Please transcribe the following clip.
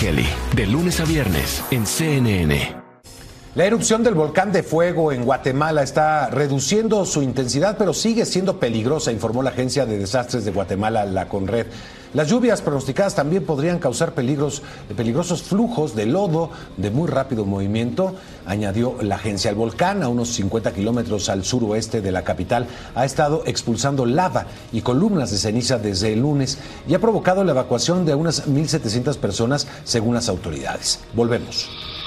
Kelly, de lunes a viernes en CNN. La erupción del volcán de fuego en Guatemala está reduciendo su intensidad, pero sigue siendo peligrosa, informó la Agencia de Desastres de Guatemala, la CONRED. Las lluvias pronosticadas también podrían causar peligrosos flujos de lodo de muy rápido movimiento, añadió la agencia. El volcán, a unos 50 kilómetros al suroeste de la capital, ha estado expulsando lava y columnas de ceniza desde el lunes y ha provocado la evacuación de unas 1,700 personas, según las autoridades. Volvemos.